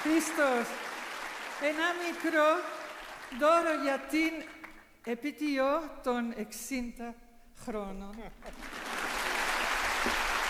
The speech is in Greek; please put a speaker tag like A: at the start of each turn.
A: Χριστός, ένα μικρό δώρο για την επέτειο των 60 χρόνων.